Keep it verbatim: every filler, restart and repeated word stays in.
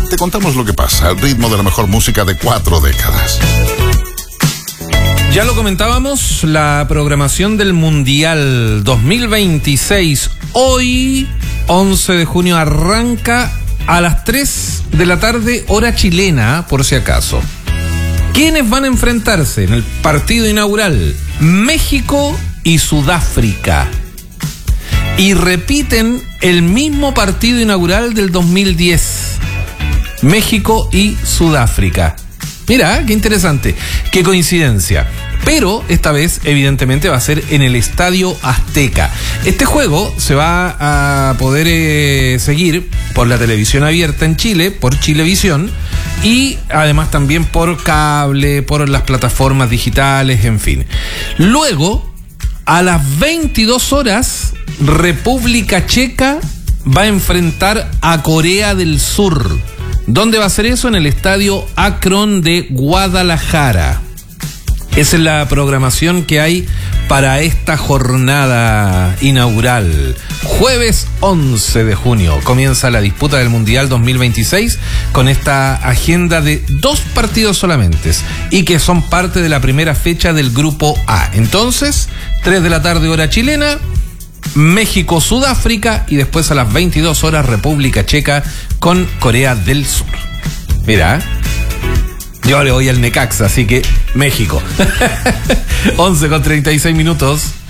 te contamos lo que pasa al ritmo de la mejor música de cuatro décadas. Ya lo comentábamos, la programación del Mundial dos mil veintiséis, hoy, once de junio, arranca a las tres de la tarde, hora chilena, por si acaso. ¿Quiénes van a enfrentarse en el partido inaugural? México y Sudáfrica. Y repiten el mismo partido inaugural del dos mil diez. México y Sudáfrica. Mira, qué interesante, qué coincidencia. Pero esta vez, evidentemente, va a ser en el Estadio Azteca. Este juego se va a poder eh, seguir por la televisión abierta en Chile, por Chilevisión, y además también por cable, por las plataformas digitales, en fin. Luego, a las veintidós horas, República Checa va a enfrentar a Corea del Sur. ¿Dónde va a ser eso? En el Estadio Akron de Guadalajara. Esa es la programación que hay para esta jornada inaugural. Jueves once de junio comienza la disputa del Mundial dos mil veintiséis con esta agenda de dos partidos solamente y que son parte de la primera fecha del Grupo A. Entonces, tres de la tarde hora chilena, México, Sudáfrica, y después a las veintidós horas República Checa con Corea del Sur. Mira, yo le voy al Necaxa, así que México. once con treinta y seis minutos.